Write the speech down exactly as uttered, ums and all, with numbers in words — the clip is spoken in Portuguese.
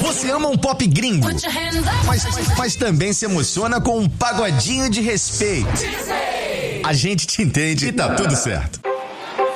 Você ama um pop gringo, mas, mas também se emociona com um pagodinho de respeito. A gente te entende e tá tudo certo.